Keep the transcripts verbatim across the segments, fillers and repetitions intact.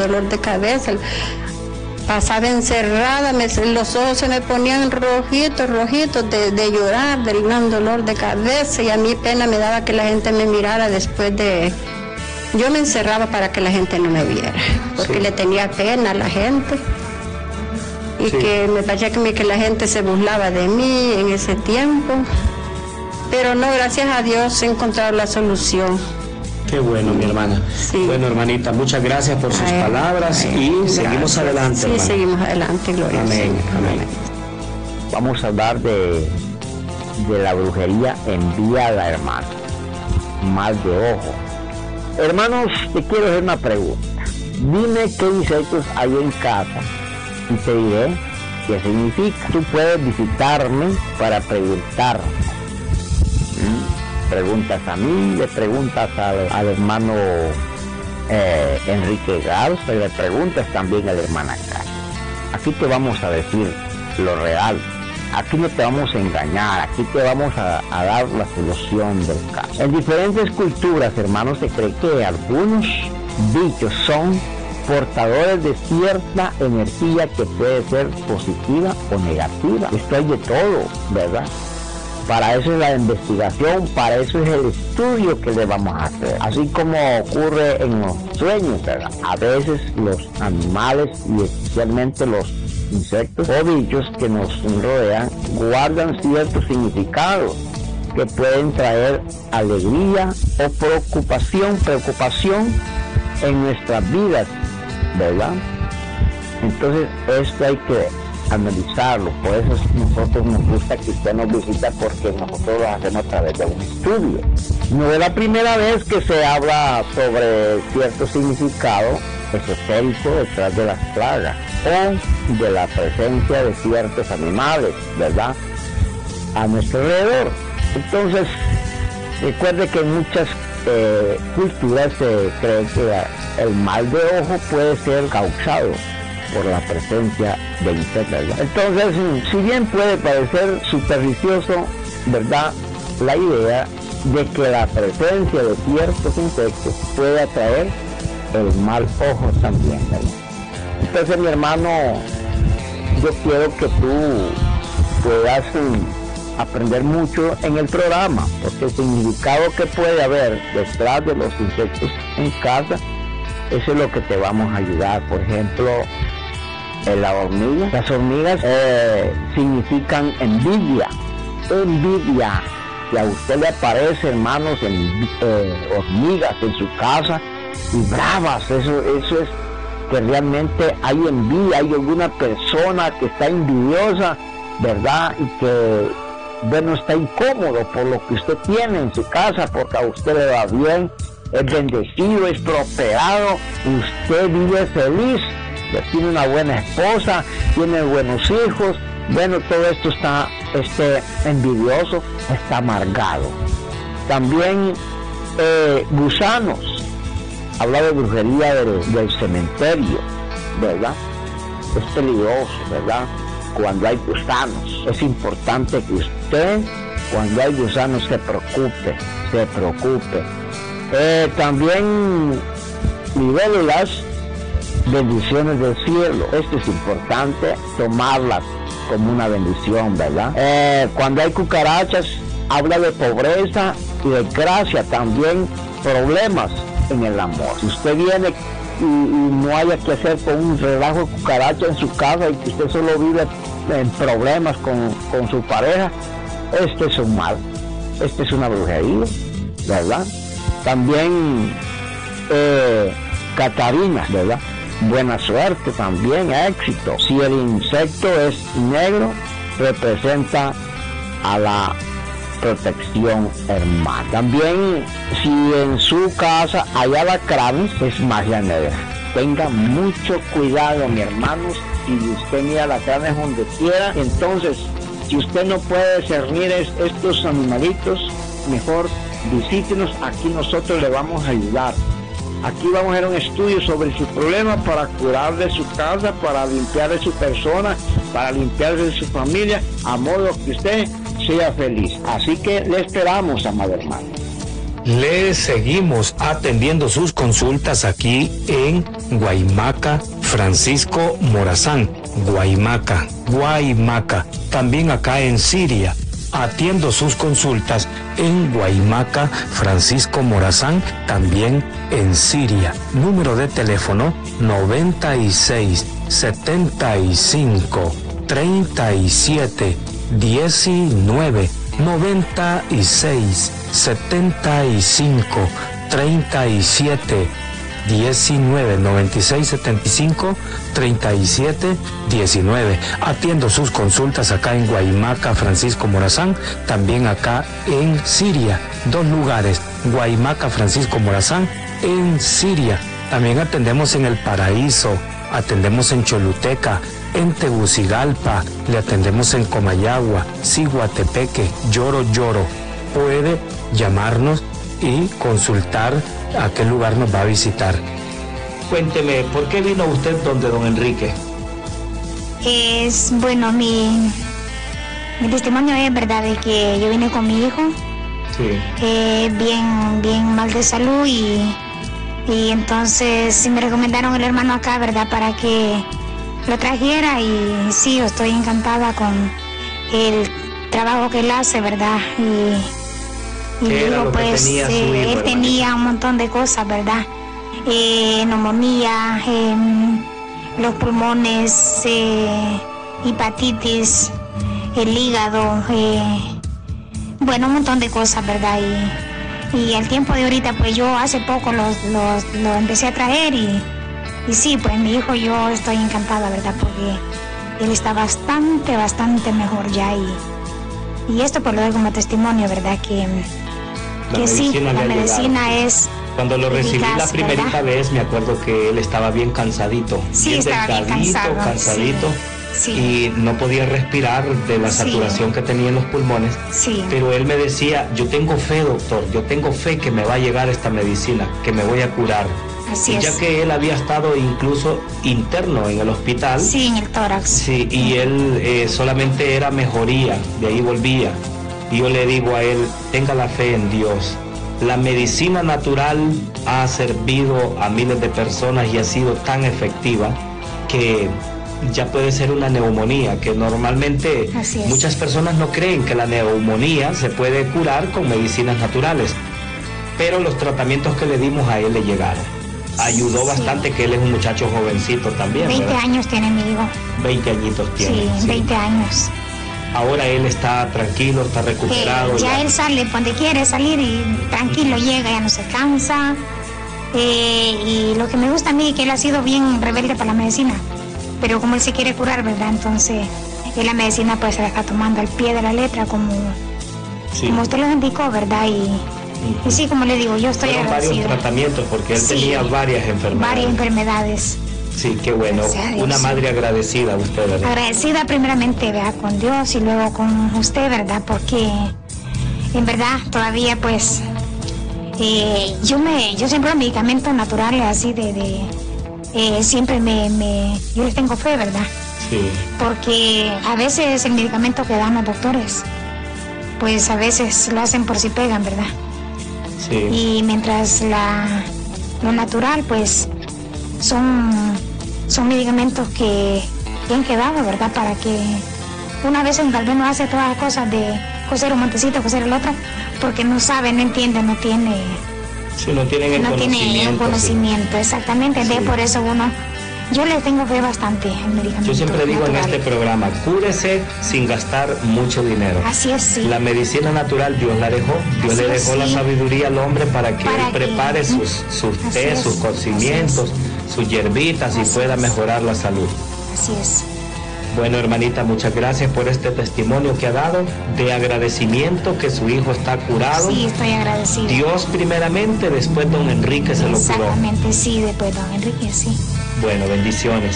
dolor de cabeza. Pasaba encerrada, me, los ojos se me ponían rojitos, rojitos de, de llorar, del gran dolor de cabeza, y a mí pena me daba que la gente me mirara después de... Yo me encerraba para que la gente no me viera, porque sí. le tenía pena a la gente, y sí. que me parecía que, me, que la gente se burlaba de mí en ese tiempo, pero no, gracias a Dios he encontrado la solución. Qué bueno, mi hermana. Sí. Bueno, hermanita, muchas gracias por sus Ay, palabras ay, y gracias. seguimos adelante. Sí, hermana. seguimos adelante, gloria amén, sí. amén. Vamos a hablar de, de la brujería enviada, hermano. Mal de ojo. Hermanos, te quiero hacer una pregunta. Dime qué insectos hay en casa y te diré qué significa. Tú puedes visitarme para preguntarme. ¿Mm? Preguntas a mí, le preguntas al, al hermano eh, Enrique Garza y le preguntas también a la hermana Carla. Aquí te vamos a decir lo real, aquí no te vamos a engañar, aquí te vamos a, a dar la solución del caso. En diferentes culturas, hermanos, se cree que algunos bichos son portadores de cierta energía que puede ser positiva o negativa. Esto hay de todo, ¿verdad? Para eso es la investigación, para eso es el estudio que le vamos a hacer. Así como ocurre en los sueños, ¿verdad? A veces los animales y especialmente los insectos o bichos que nos rodean guardan ciertos significados que pueden traer alegría o preocupación, preocupación en nuestras vidas, ¿verdad? Entonces esto hay que analizarlo, por eso nosotros nos gusta que usted nos visita, porque nosotros lo hacemos a través de un estudio. No es la primera vez que se habla sobre cierto significado esotérico detrás de las plagas o de la presencia de ciertos animales, ¿verdad?, a nuestro alrededor. Entonces, recuerde que en muchas eh, culturas se cree que el mal de ojo puede ser causado por la presencia de insectos. Entonces, si bien puede parecer supersticioso, ¿verdad?, la idea de que la presencia de ciertos insectos puede atraer el mal ojo también, ¿verdad? Entonces, mi hermano, yo quiero que tú puedas um, aprender mucho en el programa, porque el significado que puede haber detrás de los insectos en casa, eso es lo que te vamos a ayudar. Por ejemplo, en la hormiga. Las hormigas eh, significan envidia. Envidia. Si a usted le aparece, hermanos, en, eh, hormigas en su casa y bravas, eso, eso es que realmente hay envidia, hay alguna persona que está envidiosa, ¿verdad? Y que, bueno, está incómodo por lo que usted tiene en su casa, porque a usted le va bien, es bendecido, es prosperado, usted vive feliz, tiene una buena esposa, tiene buenos hijos. Bueno, todo esto está este, envidioso, está amargado. También eh, gusanos, habla de brujería del, del cementerio, ¿verdad? Es peligroso, ¿verdad? Cuando hay gusanos, es importante que usted, cuando hay gusanos, se preocupe, se preocupe. Eh, también libélulas, bendiciones del cielo. Esto es importante, tomarlas como una bendición, ¿verdad? Eh, cuando hay cucarachas, habla de pobreza y de gracia, también problemas en el amor. Si usted viene y, y no haya que hacer con un relajo de cucaracha en su casa y que usted solo vive en problemas con, con su pareja, esto es un mal, esto es una brujería, ¿verdad? También eh, Catarina, ¿verdad? Buena suerte también, éxito. Si el insecto es negro, representa a la protección, hermana. También, si en su casa hay alacranes, es magia negra. Tenga mucho cuidado, mi hermanos. Si usted mira alacranes donde quiera, entonces, si usted no puede discernir estos animalitos, mejor visítenos. Aquí nosotros le vamos a ayudar. Aquí vamos a hacer un estudio sobre su problema para curar de su casa, para limpiar de su persona, para limpiar de su familia, a modo que usted sea feliz. Así que le esperamos, amado hermano. le seguimos atendiendo sus consultas aquí en Guaymaca, Francisco Morazán. Guaymaca, Guaymaca. También acá en Siria. Atiendo sus consultas en Guaymaca, Francisco Morazán, también en Siria. Número de teléfono noventa y seis, setenta y cinco, treinta y siete, diecinueve. noventa y seis, setenta y cinco, treinta y siete, diecinueve. noventa y seis, setenta y cinco, treinta y siete, diecinueve. Atiendo sus consultas acá en Guaymaca, Francisco Morazán, también acá en Siria. Dos lugares, Guaymaca, Francisco Morazán, en Siria. También atendemos en El Paraíso, atendemos en Choluteca, en Tegucigalpa, le atendemos en Comayagua, Ciguatepeque, Lloro Lloro. Puede llamarnos y consultar a qué lugar nos va a visitar. Cuénteme, ¿por qué vino usted donde don Enrique? Es, bueno, mi, mi testimonio es verdad de que yo vine con mi hijo, sí. eh, bien, bien mal de salud y, y entonces me recomendaron el hermano acá, ¿verdad? Para que lo trajera y sí, yo estoy encantada con el trabajo que él hace, ¿verdad? Y, y ¿Qué era digo, lo que pues tenía su eh, hijo, él hermanita? tenía un montón de cosas, ¿verdad? Eh, neumonía, eh, los pulmones, eh, hepatitis, el hígado, eh, bueno, un montón de cosas, ¿verdad? Y, y al tiempo de ahorita, pues yo hace poco lo, lo, lo empecé a traer y, y sí, pues mi hijo, yo estoy encantada, ¿verdad? Porque él está bastante, bastante mejor ya y, y esto pues lo doy como testimonio, ¿verdad? Que, La que sí, medicina la le ha medicina ayudado. es... Cuando lo recibí eficaz, la primerita ¿verdad? vez, me acuerdo que él estaba bien cansadito. Sí, bien estaba bien delgadito, cansado, cansadito. sí, sí. Y no podía respirar de la Sí. saturación que tenía en los pulmones. Sí. Pero él me decía, yo tengo fe, doctor, yo tengo fe que me va a llegar esta medicina, que me voy a curar. Así y es. ya que él había estado incluso interno en el hospital. Sí, en el tórax. Sí, y él eh, solamente era mejoría, de ahí volvía. Y yo le digo a él, tenga la fe en Dios. La medicina natural ha servido a miles de personas y ha sido tan efectiva que ya puede ser una neumonía, que normalmente muchas personas no creen que la neumonía se puede curar con medicinas naturales, pero los tratamientos que le dimos a él le llegaron. Ayudó sí. bastante que él es un muchacho jovencito también. veinte ¿verdad? Años tiene mi hijo. veinte añitos tiene. Sí, sí. veinte años. Ahora él está tranquilo, está recuperado. Eh, ya, ya él sale donde quiere salir y tranquilo llega, ya no se cansa. Eh, y lo que me gusta a mí es que él ha sido bien rebelde para la medicina. Pero como él se quiere curar, ¿verdad? Entonces, él la medicina pues se la está tomando al pie de la letra, como, sí. como usted lo indicó, ¿verdad? Y, uh-huh. y sí, como le digo, yo estoy Fueron agradecida. varios tratamientos porque él sí, tenía varias enfermedades. Varias enfermedades. Sí, qué bueno. Una madre agradecida a usted, ¿verdad? Agradecida primeramente, ¿verdad? Con Dios y luego con usted, ¿verdad? Porque en verdad todavía pues eh, yo me yo siempre los medicamentos naturales así de, de eh, siempre me, me yo les tengo fe, ¿verdad? Sí. Porque a veces el medicamento que dan los doctores pues a veces lo hacen por si pegan, ¿verdad? Sí. Y mientras la lo natural pues son, son medicamentos que, que han quedado, ¿verdad? Para que una vez tal vez no hace todas las cosas de coser un montecito, coser el otro, porque no sabe, no entiende, no tiene... Sí, no tienen el no conocimiento. tiene el conocimiento, sí. Exactamente. Sí. De por eso uno... Yo le tengo fe bastante al medicamento. Yo siempre digo natural. En este programa, cúrese sin gastar mucho dinero. Así es, sí. La medicina natural Dios la dejó. Dios Así le dejó es, la sí. sabiduría al hombre para que para él prepare que... sus, sus té, sus cocimientos, sus hierbitas Así y pueda es. mejorar la salud. Así es. Bueno, hermanita, muchas gracias por este testimonio que ha dado, de agradecimiento que su hijo está curado. Sí, estoy agradecida. Dios primeramente, después don Enrique se lo curó. Exactamente, sí, después don Enrique, sí. Bueno, bendiciones.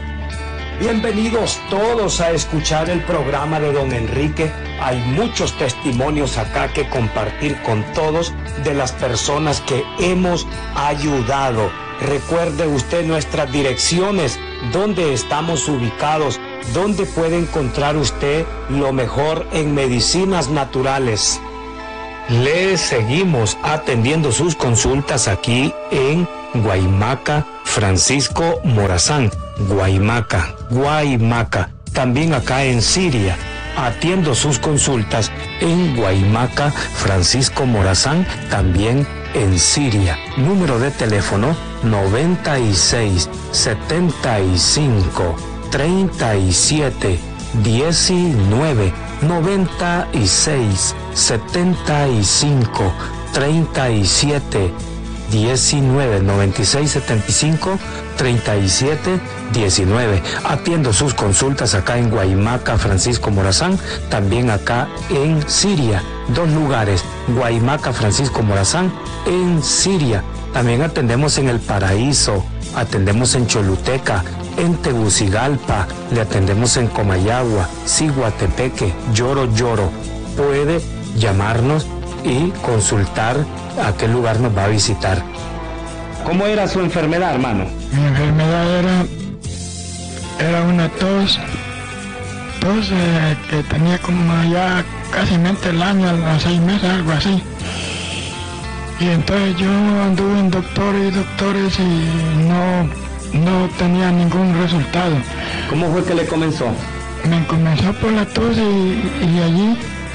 Bienvenidos todos a escuchar el programa de don Enrique. Hay muchos testimonios acá que compartir con todos de las personas que hemos ayudado. Recuerde usted nuestras direcciones, dónde estamos ubicados, dónde puede encontrar usted lo mejor en medicinas naturales. Le seguimos atendiendo sus consultas aquí en Guaymaca, Francisco Morazán. Guaymaca, Guaymaca. También acá en Siria. Atiendo sus consultas en Guaymaca, Francisco Morazán, también en Siria. Número de teléfono noventa y seis, setenta y cinco, treinta y siete, diecinueve. noventa y seis, setenta y cinco, treinta y siete, diecinueve. noventa y seis, setenta y cinco, treinta y siete, diecinueve. Atiendo sus consultas acá en Guaymaca, Francisco Morazán, también acá en Siria. Dos lugares, Guaymaca, Francisco Morazán, en Siria. También atendemos en El Paraíso, atendemos en Choluteca, en Tegucigalpa, le atendemos en Comayagua, Ciguatepeque, Lloro Lloro. Puede llamarnos y consultar a qué lugar nos va a visitar. ¿Cómo era su enfermedad, hermano? Mi enfermedad era, era una tos, tos eh, que tenía como ya casi mente el año, a los seis meses, algo así. Y entonces yo anduve en doctores y doctores y no... no tenía ningún resultado. ¿Cómo fue que le comenzó? Me comenzó por la tos y, y allí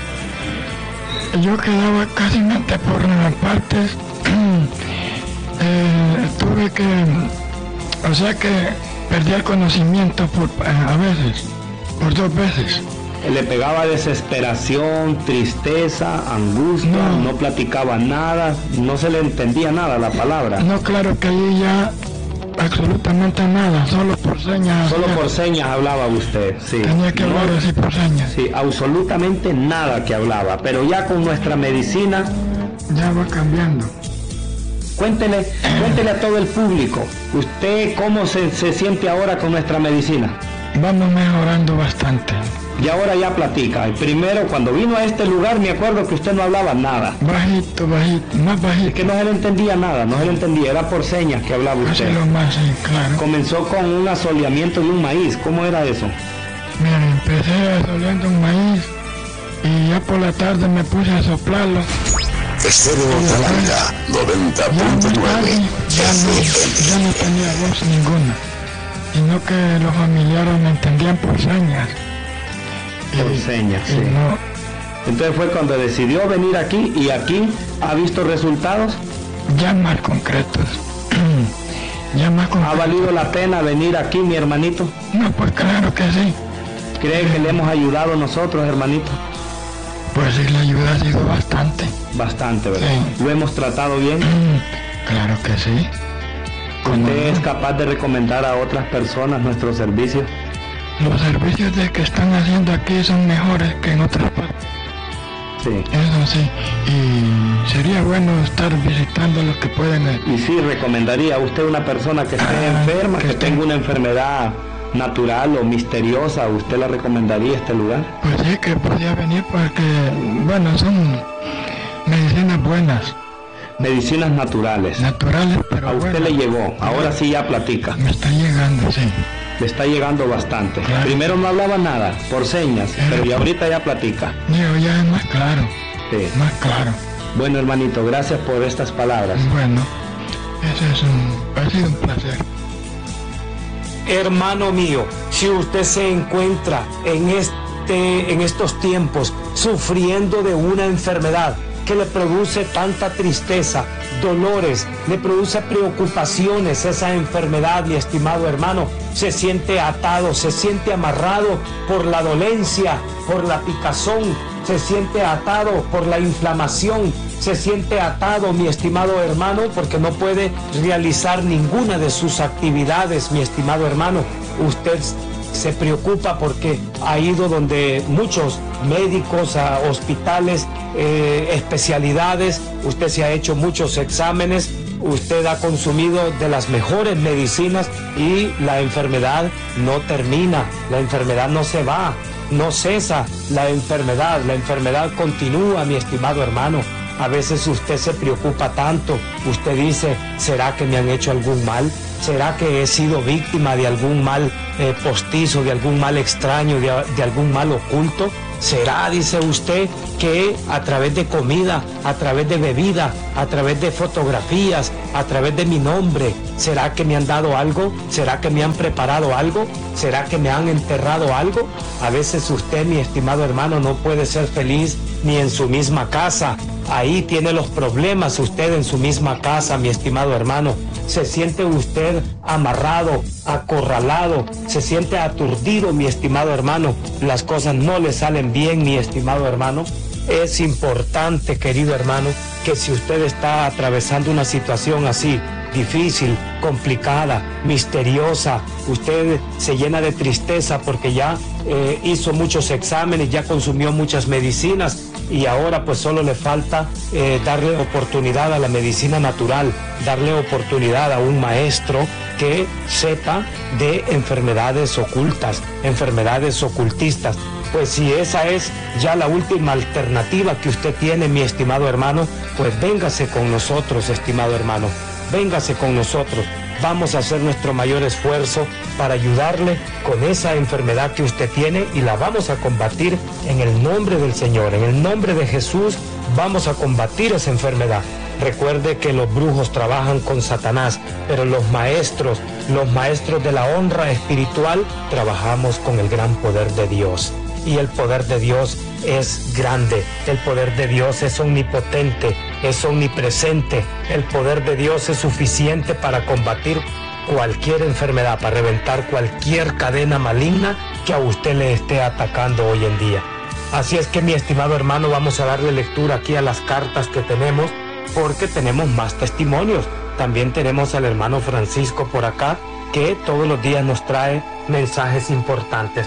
yo quedaba casi por las partes. eh, tuve que, o sea que perdí el conocimiento por, a veces, por dos veces. Le pegaba desesperación, tristeza, angustia, no, no platicaba nada, no se le entendía nada la palabra. No, claro que allí ya absolutamente nada, solo por señas. Solo por señas hablaba usted, sí. Tenía que hablar no, así por señas. Sí, absolutamente nada que hablaba, pero ya con nuestra medicina... Ya va cambiando. Cuéntele, cuéntele a todo el público, ¿usted cómo se, se siente ahora con nuestra medicina? Vamos mejorando bastante. Y ahora ya platica. El primero, cuando vino a este lugar, me acuerdo que usted no hablaba nada. Bajito, bajito, más bajito. Es que no se le entendía nada, no se le entendía, era por señas que hablaba usted. Así lo más, sí, claro. Comenzó con un asoleamiento de un maíz, ¿cómo era eso? Mira, empecé asoleando un maíz y ya por la tarde me puse a soplarlo. Estéreo Atlanta, noventa punto nueve. Ya, no, ya no tenía voz ninguna, sino que los familiares me entendían por señas. Por y, señas, y sí. No. Entonces fue cuando decidió venir aquí y aquí ha visto resultados. Ya más concretos. ya más concretos. ¿Ha valido la pena venir aquí, mi hermanito? No, pues claro que sí. ¿Cree que le hemos ayudado nosotros, hermanito? Pues sí, la ayuda ha sido bastante. Bastante, ¿verdad? Sí. ¿Lo hemos tratado bien? Claro que sí. ¿Usted es capaz de recomendar a otras personas nuestros servicios? Los servicios de que están haciendo aquí son mejores que en otras partes. Sí. Eso sí. Y sería bueno estar visitando los que pueden. Y sí, recomendaría a usted una persona que esté ah, enferma, que, que esté... tenga una enfermedad natural o misteriosa, ¿usted le recomendaría este lugar? Pues sí, que podía venir porque, bueno, son medicinas buenas. Medicinas naturales. Naturales, pero a usted bueno, le llegó, ahora sí ya platica. Me está llegando, sí. Le está llegando bastante. Claro. Primero no hablaba nada, por señas, pero, pero ya ahorita ya platica. Digo, ya es más claro. Sí. Más claro. Bueno, hermanito, gracias por estas palabras. Bueno, ese es un, ha sido un placer. Hermano mío, si usted se encuentra en este, en estos tiempos sufriendo de una enfermedad que le produce tanta tristeza, dolores, le produce preocupaciones, esa enfermedad, mi estimado hermano, se siente atado, se siente amarrado por la dolencia, por la picazón, se siente atado por la inflamación, se siente atado, mi estimado hermano, porque no puede realizar ninguna de sus actividades, mi estimado hermano. Usted se preocupa porque ha ido donde muchos médicos, a hospitales, eh, especialidades, usted se ha hecho muchos exámenes, usted ha consumido de las mejores medicinas y la enfermedad no termina, la enfermedad no se va, no cesa la enfermedad, la enfermedad continúa, mi estimado hermano. A veces usted se preocupa tanto, usted dice, ¿será que me han hecho algún mal? ¿Será que he sido víctima de algún mal eh, postizo, de algún mal extraño, de, de algún mal oculto? ¿Será, dice usted, que a través de comida, a través de bebida, a través de fotografías, a través de mi nombre, será que me han dado algo? ¿Será que me han preparado algo? ¿Será que me han enterrado algo? A veces usted, mi estimado hermano, no puede ser feliz ni en su misma casa. Ahí tiene los problemas usted en su misma casa, mi estimado hermano. Se siente usted amarrado, acorralado, se siente aturdido, mi estimado hermano. Las cosas no le salen bien, mi estimado hermano. Es importante, querido hermano, que si usted está atravesando una situación así, difícil, complicada, misteriosa, usted se llena de tristeza porque ya eh, hizo muchos exámenes, ya consumió muchas medicinas y ahora pues solo le falta eh, darle oportunidad a la medicina natural, darle oportunidad a un maestro que sepa de enfermedades ocultas, enfermedades ocultistas. Pues si esa es ya la última alternativa que usted tiene, mi estimado hermano, pues véngase con nosotros, estimado hermano. Véngase con nosotros, vamos a hacer nuestro mayor esfuerzo para ayudarle con esa enfermedad que usted tiene y la vamos a combatir en el nombre del Señor, en el nombre de Jesús vamos a combatir esa enfermedad. Recuerde que los brujos trabajan con Satanás, pero los maestros, los maestros de la honra espiritual, trabajamos con el gran poder de Dios. Y el poder de Dios es grande, el poder de Dios es omnipotente, es omnipresente, el poder de Dios es suficiente para combatir cualquier enfermedad, para reventar cualquier cadena maligna que a usted le esté atacando hoy en día. Así es que, mi estimado hermano, vamos a darle lectura aquí a las cartas que tenemos, porque tenemos más testimonios. También tenemos al hermano Francisco por acá, que todos los días nos trae mensajes importantes.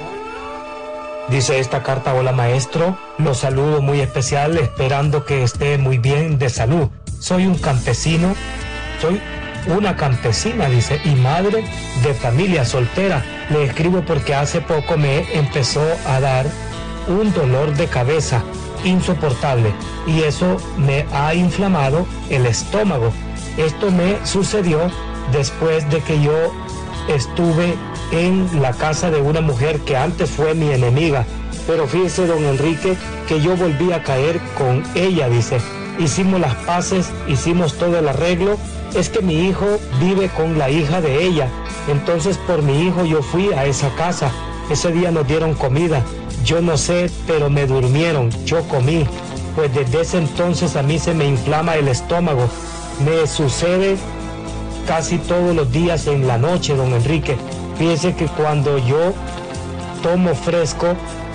Dice esta carta: hola maestro, los saludo muy especial, esperando que esté muy bien de salud. Soy un campesino, soy una campesina, dice, y madre de familia soltera. Le escribo porque hace poco me empezó a dar un dolor de cabeza insoportable y eso me ha inflamado el estómago. Esto me sucedió después de que yo estuve en la casa de una mujer que antes fue mi enemiga, pero fíjese, don Enrique, que yo volví a caer con ella, dice. Hicimos las paces, hicimos todo el arreglo. Es que mi hijo vive con la hija de ella, entonces por mi hijo yo fui a esa casa. Ese día nos dieron comida, yo no sé, pero me durmieron, yo comí. Pues desde ese entonces a mí se me inflama el estómago. Me sucede casi todos los días en la noche, don Enrique. Fíjese que cuando yo tomo fresco,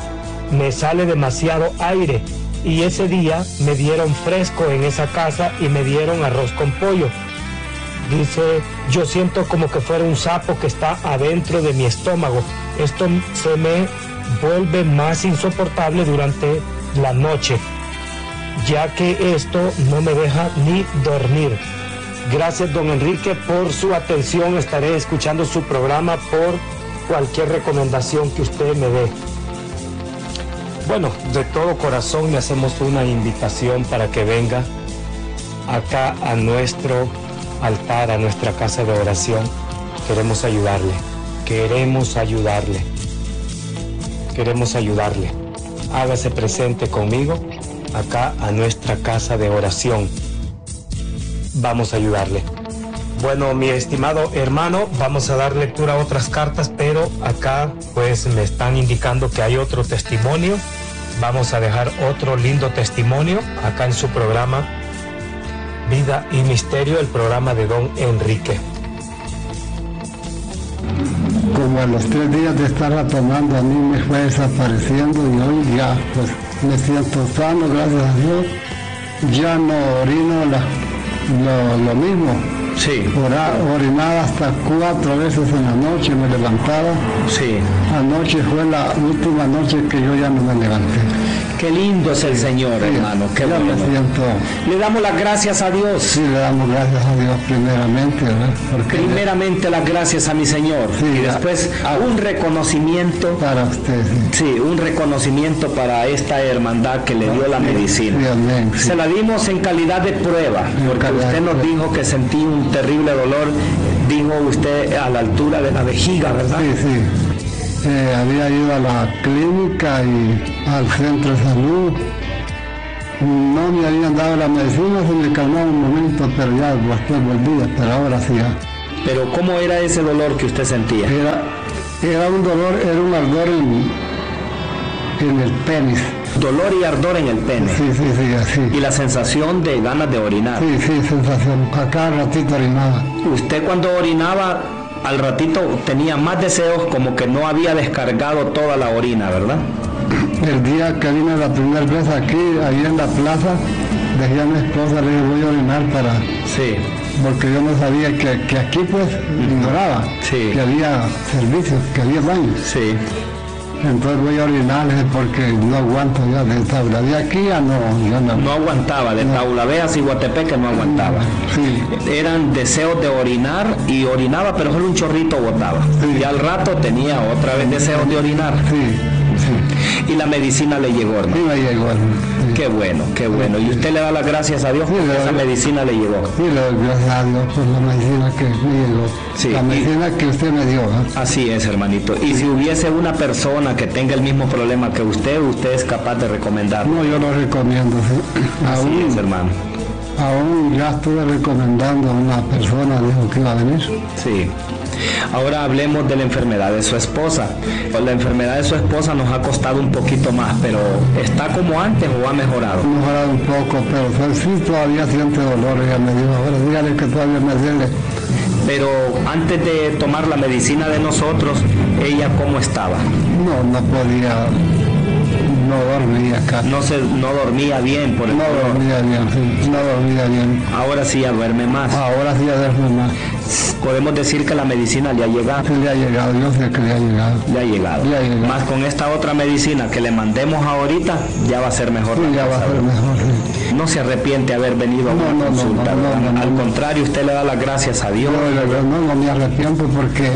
me sale demasiado aire. Y ese día me dieron fresco en esa casa y me dieron arroz con pollo. Dice, yo siento como que fuera un sapo que está adentro de mi estómago. Esto se me vuelve más insoportable durante la noche, ya que esto no me deja ni dormir. Gracias, don Enrique, por su atención. Estaré escuchando su programa por cualquier recomendación que usted me dé. Bueno, de todo corazón le hacemos una invitación para que venga acá a nuestro altar, a nuestra casa de oración. Queremos ayudarle, queremos ayudarle, queremos ayudarle. Hágase presente conmigo acá a nuestra casa de oración. Vamos a ayudarle. Bueno, mi estimado hermano, vamos a dar lectura a otras cartas, pero acá pues me están indicando que hay otro testimonio. Vamos a dejar otro lindo testimonio acá en su programa Vida y Misterio, el programa de don Enrique. Como a los tres días de estarla tomando, a mí me fue desapareciendo y hoy ya pues me siento sano, gracias a Dios. Ya no orino la, lo, lo mismo. Sí. Ora, orinaba hasta cuatro veces en la noche, me levantaba. Sí. Anoche fue la última noche que yo ya no me levanté. Qué lindo es el Señor, sí, hermano. Qué ya bueno. Me siento... Le damos las gracias a Dios. Sí, le damos gracias a Dios primeramente, ¿verdad? Porque primeramente las gracias a mi Señor. Sí, y después a, a, un reconocimiento para usted. Sí. Sí, un reconocimiento para esta hermandad que le dio la medicina. Sí, amén, sí. Se la dimos en calidad de prueba, porque usted nos dijo que sentí un terrible dolor, dijo usted a la altura de la vejiga, ¿verdad? Sí, sí. Eh, había ido a la clínica y al centro de salud. No me habían dado la medicina, se me calmaba un momento, pero ya después volvía, pero ahora sí ya. Pero ¿cómo era ese dolor que usted sentía? Era, era un dolor, era un ardor en, en el pene. Dolor y ardor en el pene. Sí, sí, sí, así. Y la sensación de ganas de orinar. Sí, sí, sensación. A cada ratito orinaba. Usted cuando orinaba, al ratito tenía más deseos, como que no había descargado toda la orina, ¿verdad? El día que vine la primera vez aquí, ahí en la plaza, dejé a mi esposa, le dije, voy a orinar para... Sí. Porque yo no sabía que, que aquí pues ignoraba, sí. que había servicios, que había baños. Sí. Entonces voy a orinar porque no aguanto ya de tabla. De aquí ya no, ya no. No aguantaba, de no. Tablaveas y Guatepeque no aguantaba. Sí. Eran deseos de orinar y orinaba, pero solo un chorrito botaba. Sí. Y al rato tenía otra vez deseos de orinar. Sí. Sí. Y la medicina le llegó, hermano. Sí, me llegó, hermano. Sí. Qué bueno, qué bueno. ¿Y usted le da las gracias a Dios sí, porque esa medicina le llegó? Sí, le doy gracias a Dios por la medicina que me llegó. Sí, la medicina y, que usted me dio. ¿eh? Así es, hermanito. Y si hubiese una persona que tenga el mismo problema que usted, usted es capaz de recomendarlo. No, yo lo recomiendo. ¿sí? Así aún, es, hermano. Aún ya estuve recomendando a una persona, dijo que iba a venir. Sí. Ahora hablemos de la enfermedad de su esposa. La enfermedad de su esposa nos ha costado un poquito más, pero ¿está como antes o ha mejorado? Ha mejorado un poco, pero sí todavía siente dolor. Ella me dijo, ahora dígale que todavía me duele. Pero antes de tomar la medicina de nosotros, ¿ella cómo estaba? No, no podía, no dormía acá. No, se, no dormía bien por el No dolor. dormía bien, sí, no dormía bien. Ahora sí ya duerme más. Ahora sí ya duerme más. Podemos decir que la medicina le ha llegado. Sí, le ha llegado, yo sé que le ha llegado. Le ha llegado. Le ha llegado. Más con esta otra medicina que le mandemos ahorita, ya va a ser mejor. Sí, ya va a ser mejor, sí. No se arrepiente de haber venido a una no, consulta. No, no, no, no, Al no. contrario, usted le da las gracias a Dios. No, no, no me arrepiento porque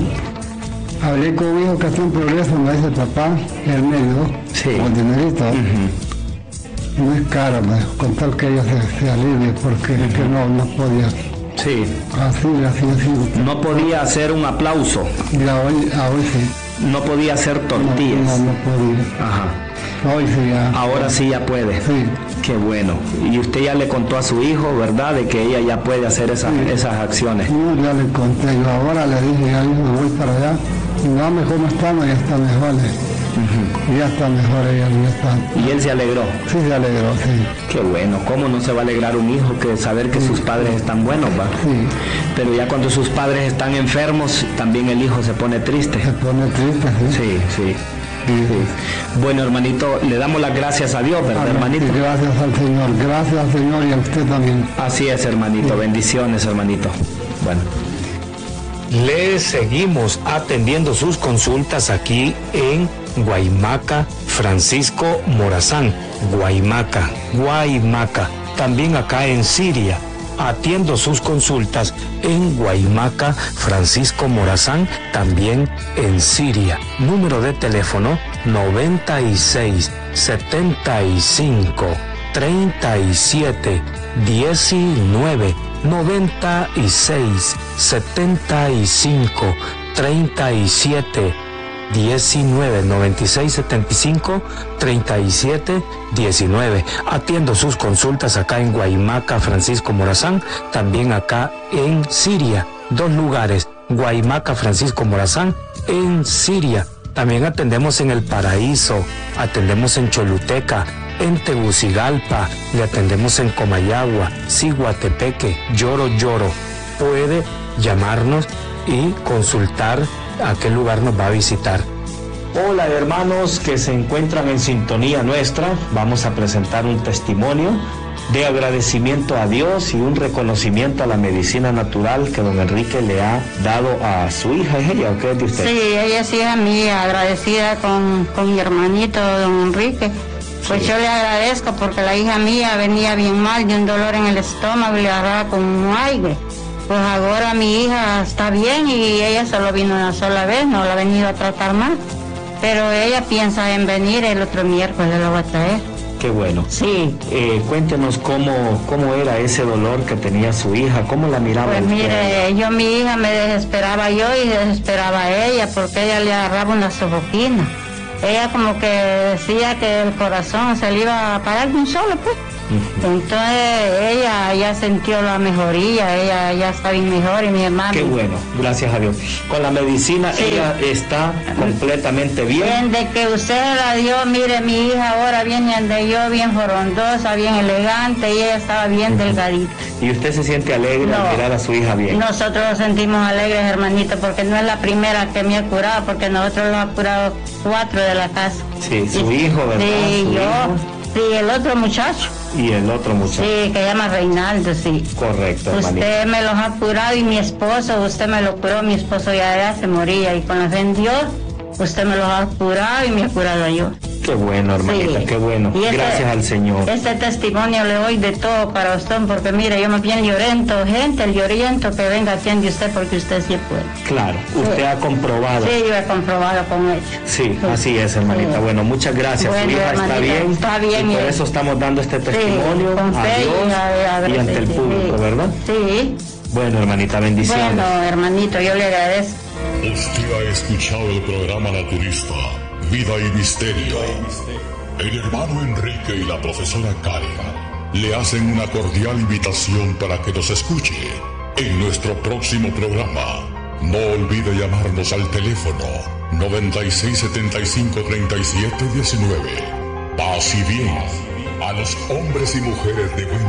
hablé con un hijo que hace un progreso, me dice papá, él me ayudó sí. con dinerito. Uh-huh. No es caro, me dijo, con tal que ella se, se alivie porque uh-huh. que no, no podía. Sí. Así, así, así. No podía hacer un aplauso. Ya hoy, a hoy sí. No podía hacer tortillas. No, no, no podía. Ajá. Hoy sí ya. Ahora sí ya puede. Sí. Qué bueno. Y usted ya le contó a su hijo, ¿verdad? De que ella ya puede hacer esa, sí. esas acciones. No, ya le conté. Yo ahora le dije, ya hijo, voy para allá. No, mejor no está, no, ya está mejor. Uh-huh. Ya está mejor ella, ya está. ¿Y él se alegró? Sí, se alegró, sí. Qué bueno. ¿Cómo no se va a alegrar un hijo que saber que sí. sus padres están buenos, va? Sí. Pero ya cuando sus padres están enfermos, también el hijo se pone triste. Se pone triste, sí. Sí, sí. Sí. Sí. Bueno, hermanito, le damos las gracias a Dios, ¿verdad, hermanito? Sí, gracias al Señor, gracias al Señor y a usted también. Así es, hermanito, sí. Bendiciones, hermanito. Bueno. Le seguimos atendiendo sus consultas aquí en Guaymaca, Francisco Morazán, Guaymaca, Guaymaca, también acá en Siria. Atiendo sus consultas en Guaymaca, Francisco Morazán, también en Siria. Número de teléfono noventa y seis, setenta y cinco, treinta y siete, diecinueve, noventa y seis, setenta y cinco, treinta y siete, diecinueve, noventa y seis, setenta y cinco, treinta y siete, diecinueve. Atiendo sus consultas acá en Guaymaca, Francisco Morazán, también acá en Siria. Dos lugares, Guaymaca, Francisco Morazán, en Siria. También atendemos en El Paraíso, atendemos en Choluteca, en Tegucigalpa, le atendemos en Comayagua, Ciguatepeque, Lloro Lloro. Puede llamarnos y consultar a qué lugar nos va a visitar. Hola hermanos que se encuentran en sintonía nuestra, vamos a presentar un testimonio de agradecimiento a Dios y un reconocimiento a la medicina natural que don Enrique le ha dado a su hija. ¿Es ella o qué es de usted? Sí, ella es hija mía, agradecida con, con mi hermanito don Enrique. Pues sí. Yo le agradezco porque la hija mía venía bien mal de un dolor en el estómago y le agarraba como aire. Pues ahora mi hija está bien y ella solo vino una sola vez, no la ha venido a tratar más. Pero ella piensa en venir el otro miércoles, la va a traer. Qué bueno. Sí. Eh, cuéntenos cómo, cómo era ese dolor que tenía su hija, cómo la miraba Pues usted. Mire, yo mi hija me desesperaba yo y desesperaba a ella porque ella le agarraba una sofoquina. ella como que decía que el corazón se le iba a parar de un solo, pues. Uh-huh. Entonces ella ya sintió la mejoría, ella ya está bien mejor y mi hermano. Qué bueno, gracias a Dios. Con la medicina sí. Ella está completamente bien. Desde que usted la dio, mire, mi hija ahora viene de yo bien forondosa, bien elegante y ella estaba bien uh-huh. delgadita. ¿Y usted se siente alegre no, al mirar a su hija bien? Nosotros nos sentimos alegres, hermanito, porque no es la primera que me ha curado, porque nosotros lo ha curado cuatro de la casa. Sí, su y, hijo, ¿verdad? Sí, ¿Su yo, hijo? Sí, el otro muchacho. Y el otro muchacho. Sí, que llama Reinaldo, sí. Correcto, Usted hermanito. me los ha curado y mi esposo, usted me lo curó, mi esposo ya, ya se moría y con la fe en Dios, usted me los ha curado y me ha curado yo. Qué bueno, hermanita, sí. Qué bueno. Este, gracias al Señor. Este testimonio le doy de todo para usted, porque mire, yo me bien llorento, gente, el lloriento que venga atiende usted porque usted sí puede. Claro, usted sí. ha comprobado. Sí, yo he comprobado con ello. Sí, sí. Así es, hermanita. Sí. Bueno, muchas gracias. Bueno, su hija hermanita, está bien. Está bien. Y por eso estamos dando este testimonio sí, a Dios y, a, a y ante el público, sí. ¿verdad? Sí. Bueno, hermanita, bendiciones. Bueno, hermanito, yo le agradezco. Usted ha escuchado el programa naturista Vida y Misterio. El hermano Enrique y la profesora Karen le hacen una cordial invitación para que nos escuche en nuestro próximo programa. No olvide llamarnos al teléfono noventa y seis setenta y cinco treinta y siete diecinueve. Paz y bien a los hombres y mujeres de buen